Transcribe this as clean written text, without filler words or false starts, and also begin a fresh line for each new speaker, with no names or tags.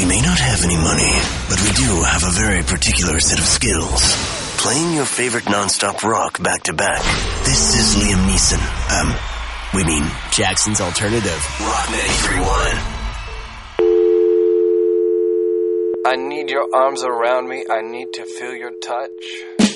may not have any money, but we do have a very particular set of skills. Playing your favorite non-stop rock back-to-back. This is Liam Neeson. We mean Jackson's Alternative. Rock 93.1.
I need your arms around me. I need to feel your touch.